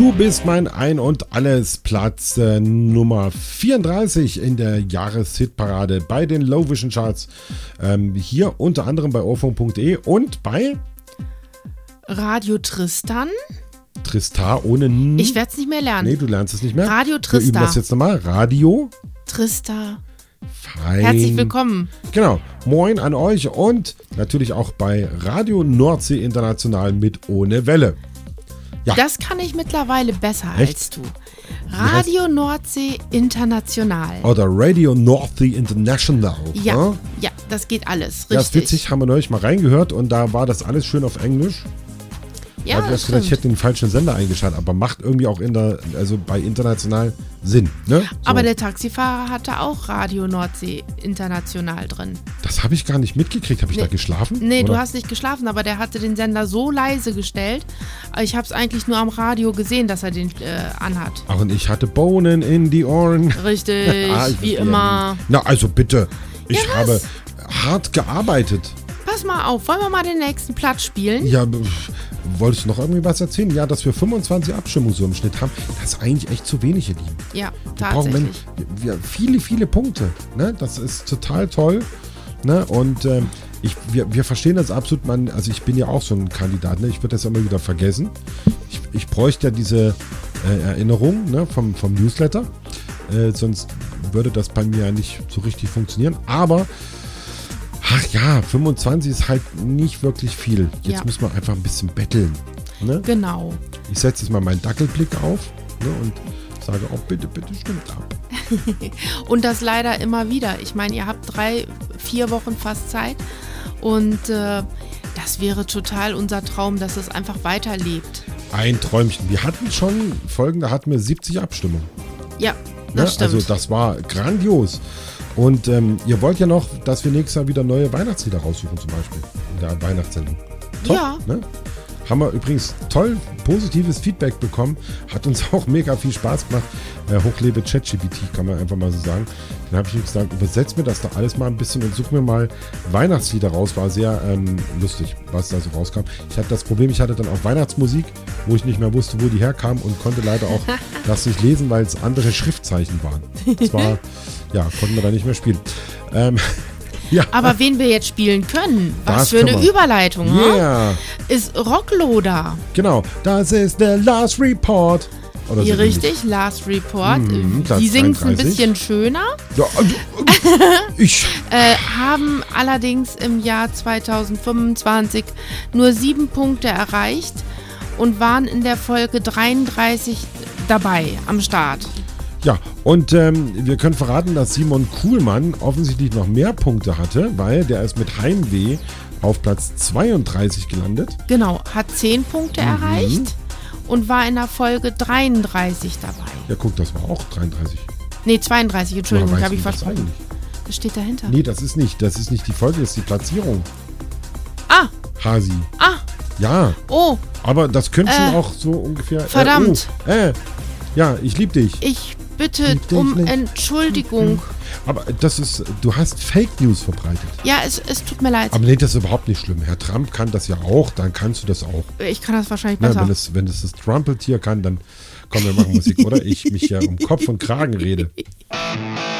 Du bist mein Ein und Alles, Platz Nummer 34 in der Jahreshitparade bei den Low Vision Charts. Hier unter anderem bei ohrfunk.de und bei Radio Tristan. Tristar ohne N. Ich werde es nicht mehr lernen. Nee, du lernst es nicht mehr. Radio Wir üben Tristar. das jetzt nochmal. Radio Tristar. Fein. Herzlich willkommen. Genau. Moin an euch und natürlich auch bei Radio Nordsee International mit Ohne Welle. Ja. Das kann ich mittlerweile besser Echt? als du. Radio Nordsee International. Oder Radio Nordsee International. Ja, Ne? ja, das geht alles. Ja, Richtig. ist witzig, haben wir neulich mal reingehört und da war das alles schön auf Englisch. Ja, Also das gedacht, ich stimmt. hätte den falschen Sender eingeschaltet, aber macht irgendwie auch bei international Sinn. Ne? So. Aber der Taxifahrer hatte auch Radio Nordsee International drin. Das habe ich gar nicht mitgekriegt. Habe ich Nee. da geschlafen? Nee, Oder? du hast nicht geschlafen, aber der hatte den Sender so leise gestellt. Ich habe es eigentlich nur am Radio gesehen, dass er den anhat. Ach, und ich hatte Bohnen in die Ohren. Richtig, Ich wie verstehe immer. nicht. Na, also bitte. Ich Ja, was? habe hart gearbeitet. Pass mal auf, wollen wir mal den nächsten Platz spielen? Ja, wolltest du noch irgendwie was erzählen? Ja, dass wir 25 Abstimmungen so im Schnitt haben, das ist eigentlich echt zu wenig, ihr Lieben. Ja, Wir brauchen tatsächlich. viele Punkte. Ne? Das ist total toll. Ne? Und wir verstehen das absolut. Also ich bin ja auch so ein Kandidat. Ne? Ich würde das immer wieder vergessen. Ich bräuchte ja diese Erinnerung, ne? vom Newsletter. Sonst würde das bei mir ja nicht so richtig funktionieren. Aber ach ja, 25 ist halt nicht wirklich viel. Jetzt Ja. müssen wir einfach ein bisschen betteln. Ne? Genau. Ich setze jetzt mal meinen Dackelblick auf, ne, und sage auch bitte stimmt ab. Und das leider immer wieder. Ich meine, ihr habt 3-4 Wochen fast Zeit und das wäre total unser Traum, dass es einfach weiterlebt. Ein Träumchen. Wir hatten schon Folgen, da hatten wir 70 Abstimmungen. Ja, Ne? das stimmt. Also das war grandios. Und ihr wollt ja noch, dass wir nächstes Jahr wieder neue Weihnachtslieder raussuchen, zum Beispiel in der Weihnachtssendung. Top, Ja. ne? Haben wir übrigens toll positives Feedback bekommen. Hat uns auch mega viel Spaß gemacht. Hochlebe ChatGPT, kann man einfach mal so sagen. Dann habe ich ihm gesagt, übersetzt mir das doch alles mal ein bisschen und such mir mal Weihnachtslieder raus. War sehr lustig, was da so rauskam. Ich hatte das Problem, ich hatte dann auch Weihnachtsmusik, wo ich nicht mehr wusste, wo die herkam und konnte leider auch das nicht lesen, weil es andere Schriftzeichen waren. Das war, ja, konnten wir da nicht mehr spielen. Ja. Aber wen wir jetzt spielen können, was Das für eine können wir. Überleitung, ne? Yeah, Ist Rockloader. genau. Das ist der Last Report. Oder Hier so ähnlich. richtig, Last Report. Platz Die singt ein 33. bisschen schöner, Ja, ich. haben allerdings im Jahr 2025 nur 7 Punkte erreicht und waren in der Folge 33 dabei am Start. Ja, und wir können verraten, dass Simon Kuhlmann offensichtlich noch mehr Punkte hatte, weil der ist mit Heimweh auf Platz 32 gelandet. Genau, hat 10 Punkte erreicht und war in der Folge 33 dabei. Ja, guck, das war auch 33. Nee, 32, Entschuldigung, Woher habe ich weißt du das versprochen. eigentlich? Das steht dahinter. Nee, das ist nicht die Folge, das ist die Platzierung. Ah, Hasi. ah, Ja, oh, aber das könnte schon auch so ungefähr... verdammt. Ja, ich lieb dich. ich bitte Lieb dich um nicht. Entschuldigung. Aber du hast Fake News verbreitet. Ja, es tut mir leid. Aber nee, das ist überhaupt nicht schlimm. Herr Trump kann das ja auch, dann kannst du das auch. Ich kann das wahrscheinlich Na, besser. wenn es das Trumpeltier kann, dann komm, wir machen Musik, oder? Ich mich ja um Kopf und Kragen rede.